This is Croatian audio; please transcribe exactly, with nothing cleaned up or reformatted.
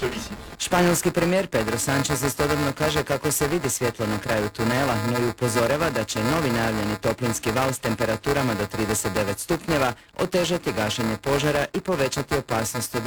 Španjolski premijer Pedro Sánchez istodobno kaže kako se vidi svjetlo na kraju tunela, no i upozorava da će novi najavljeni toplinski val s temperaturama do trideset devet stupnjeva otežati gašenje požara i povećati opasnost od